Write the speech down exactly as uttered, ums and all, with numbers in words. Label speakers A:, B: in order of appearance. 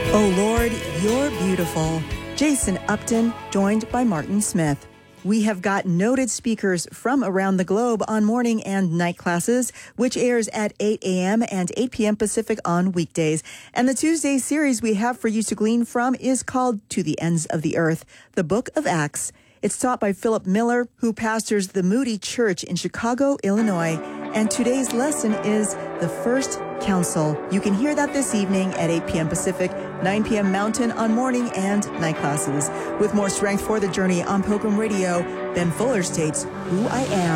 A: Oh Lord, you're beautiful. Jason Upton, joined by Martin Smith. We have got noted speakers from around the globe on morning and night classes, which airs at eight a.m. and eight p.m. Pacific on weekdays. And the Tuesday series we have for you to glean from is called To the Ends of the Earth, the Book of Acts. It's taught by Philip Miller, who pastors the Moody Church in Chicago, Illinois. And today's lesson is the First Council. You can hear that this evening at eight p.m. Pacific, nine p.m. Mountain on morning and night classes. With more strength for the journey on Pilgrim Radio, Ben Fuller states, "Who I am."